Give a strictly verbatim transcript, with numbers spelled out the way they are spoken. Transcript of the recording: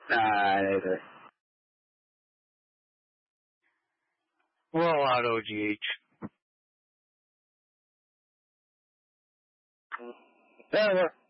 Nah, neither. Roll out O G H. Yeah, we're